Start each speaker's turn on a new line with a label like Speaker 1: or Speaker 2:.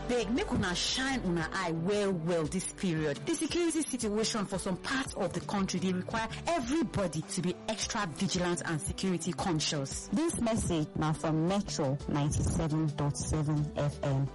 Speaker 1: Abeg, make una shine una eye well this period. The security situation for some parts of the country, they require everybody to be extra vigilant and security conscious.
Speaker 2: This message now from Metro 97.7 FM.